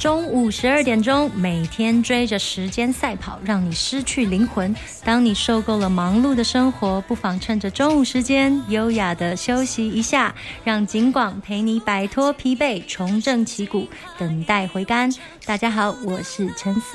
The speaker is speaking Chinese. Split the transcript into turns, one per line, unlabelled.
中午12点钟，每天追着时间赛跑，让你失去灵魂。当你受够了忙碌的生活，不妨趁着中午时间优雅的休息一下，让警广陪你摆脱疲惫，重振旗鼓，等待回甘。大家好，我是陈思